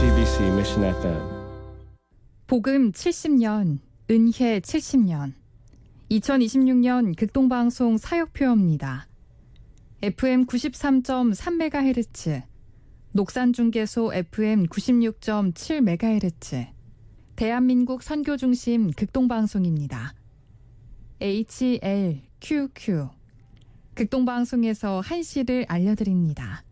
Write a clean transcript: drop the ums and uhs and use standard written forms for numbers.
JTBC Mission FM. 복음 70년, 은혜 70년. 2026년 극동방송 사역표입니다. FM 93.3MHz, 녹산중계소 FM 96.7MHz, 대한민국 선교중심 극동방송입니다. HLQQ, 극동방송에서 한시를 알려드립니다.